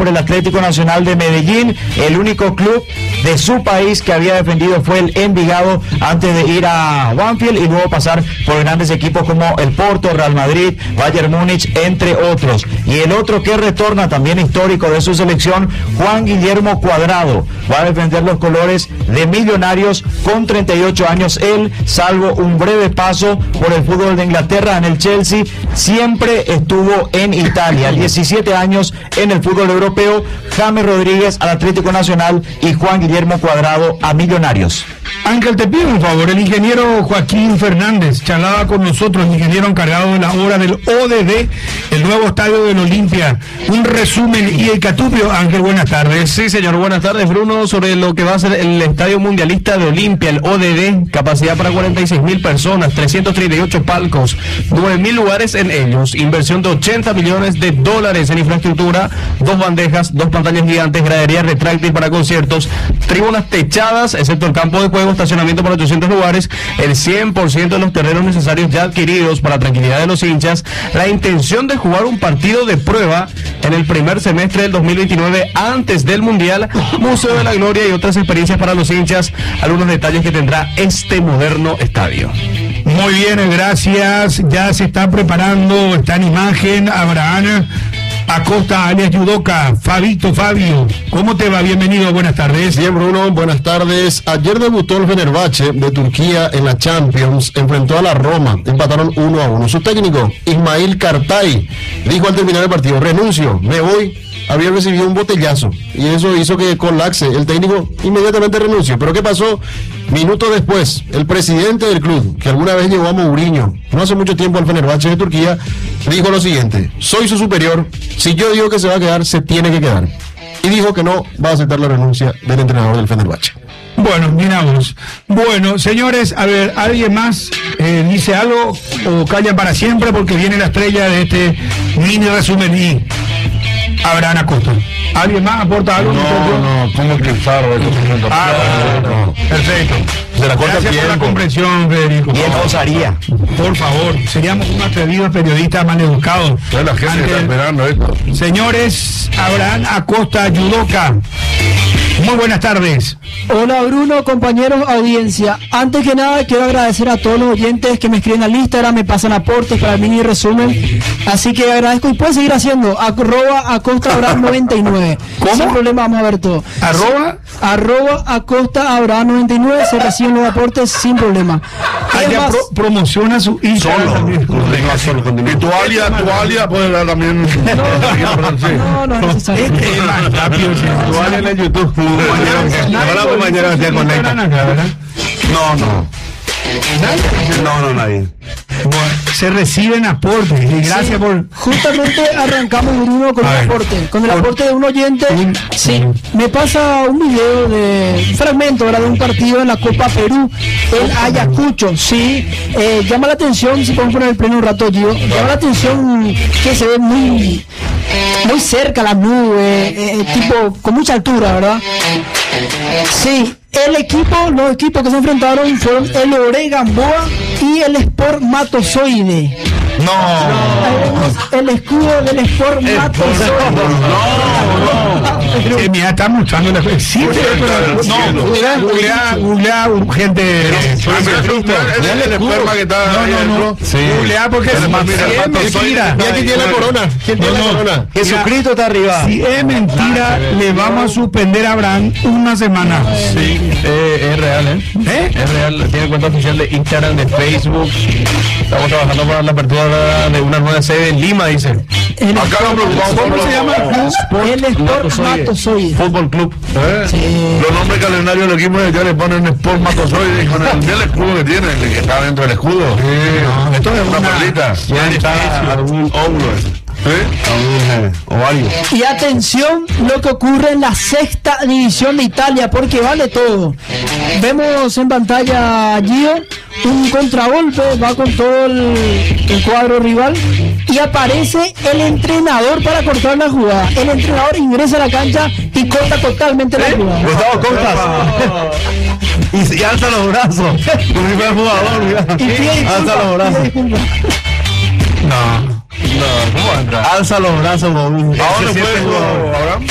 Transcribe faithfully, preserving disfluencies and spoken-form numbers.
por el Atlético Nacional de Medellín. El único club de su país que había defendido fue el Envigado antes de ir a Banfield y luego pasar por grandes equipos como el Porto, Real Madrid, Bayern Múnich, entre otros. Y el otro que retorna, también histórico de su selección, Juan Guillermo Cuadrado, va a defender los colores de Millonarios con treinta y ocho años. Él, salvo un breve paso por el fútbol de Inglaterra en el Chelsea, siempre estuvo en Italia. diecisiete años en el fútbol europeo. James Rodríguez al Atlético Nacional y Juan Guillermo Cuadrado a Millonarios. Ángel, te pido un favor, el ingeniero Joaquín Fernández charlaba con nosotros, el ingeniero encargado de la obra del O D D, el nuevo estadio del Olimpia. Un resumen y el catupio. Ángel, buenas tardes. Sí, señor, buenas tardes, Bruno, sobre lo que va a ser el estadio mundialista de Olimpia, el O D D, capacidad para cuarenta y seis mil personas, trescientos treinta y ocho palcos, nueve mil lugares en ellos, inversión de ochenta millones de dólares en infraestructura, dos bandejas, dos pantallas gigantes, gradería retráctil para conciertos, tribunas techadas, excepto el campo de juego, estacionamiento para ochocientos lugares, el cien por ciento de los terrenos necesarios ya adquiridos para la tranquilidad de los hinchas, la intención de jugar un partido de prueba en el primer semestre del dos mil veintinueve antes del Mundial, Museo de la Gloria y otras experiencias para los hinchas, algunos detalles que tendrá este moderno estadio. Muy bien, gracias. Ya se está preparando, está en imagen Abraham Acosta, alias Yudoka. Fabito, Fabio, ¿cómo te va? Bienvenido, buenas tardes. Bien, Bruno, buenas tardes. Ayer debutó el Fenerbahce de Turquía en la Champions, enfrentó a la Roma, empataron uno a uno. Su técnico, Ismail Kartay, dijo al terminar el partido: renuncio, me voy. Había recibido un botellazo y eso hizo que colapse. El técnico inmediatamente renunció. Pero ¿qué pasó? Minutos después, el presidente del club, que alguna vez llevó a Mourinho, no hace mucho tiempo al Fenerbahce de Turquía, dijo lo siguiente: soy su superior, si yo digo que se va a quedar, se tiene que quedar. Y dijo que no va a aceptar la renuncia del entrenador del Fenerbahce. Bueno, miramos. Bueno, señores, a ver, ¿alguien más eh, dice algo o calla para siempre? Porque viene la estrella de este mini resumen y Abraham Acosta. ¿Alguien más aporta algo? No, no, ¿cómo que Pizarro? Ah, no, no, no. Perfecto. Se la corta Gracias por la comprensión, Federico. Bien, Rosaría. Por favor, seríamos unos atrevidos periodistas maleducados. Es la gente que está esperando esto. Señores, Abraham Acosta, Yudoka. Muy buenas tardes. Hola Bruno, compañeros, audiencia. Antes que nada quiero agradecer a todos los oyentes que me escriben al Instagram, me pasan aportes para el mini resumen. Así que agradezco y pueden seguir haciendo. Arroba Acosta Abraham noventa y nueve. ¿Cómo? Sin problema, vamos a ver todo. Arroba Arroba Acosta Abraham noventa y nueve, se reciben los aportes sin problema. Allá pro, promociona su Instagram. Y tu alia, tu alia puede dar también. No, no es necesario. Este es más rápido. Tu alia en el YouTube. Hola, compañero, se conecta. No, no. No, no, nadie. Bueno, se reciben aportes y gracias Sí, por... Justamente arrancamos, Bruno, con A el ver. aporte, con el Por- aporte de un oyente. Un- Sí, me pasa un video de un fragmento, ¿verdad?, de un partido en la Copa Perú, el Ayacucho. Sí, eh, llama la atención, si podemos poner el pleno un rato, Gio, llama la atención que se ve muy muy cerca la nube, eh, tipo con mucha altura, ¿verdad? Sí, el equipo, los equipos que se enfrentaron fueron el Oregan Boa y el Sport Matozoide. No. El escudo del Sport Matozoide. Eh, mira, está mostrando la... Sí, pero... No, googlea, googlea, googlea, urgente. Es el esperma que está ahí adentro. Googlea porque Pero, si mira, es el Matozoide. mentira. Mira quién tiene la corona. ¿Quién tiene la corona? Jesucristo está arriba. Si es mentira, le vamos a suspender a Abraham una semana. Sí, eh, es real, ¿eh? ¿Eh? Es real, tiene cuenta oficial de Instagram, de Facebook. Estamos trabajando para la apertura de una nueva sede en Lima, dice. El Acá nos preocupamos por ¿Cómo los- se llama el club? El Sport Matozoide. Fútbol Club. ¿Eh? Los nombres calendarios del equipo ya le ponen Sport Matozoide con el, el escudo que tiene, el que está dentro del escudo. No, esto es Una una... perlita. Ya está algún óvulo. ¿Eh? Ovario. Y atención lo que ocurre en la sexta división de Italia, porque vale todo. Vemos en pantalla Gio, un contragolpe, va con todo el, el cuadro rival y aparece el entrenador para cortar la jugada. El entrenador ingresa a la cancha y corta totalmente la jugada. Gustavo Costas. Y, y alza los brazos. Como si fuera jugador, mira. Y pide disculpas, Alza los pide brazos. disculpas. No. No, ¿cómo va a entrar? Alza los brazos, Bobby. ¿A dónde fue, Abraham?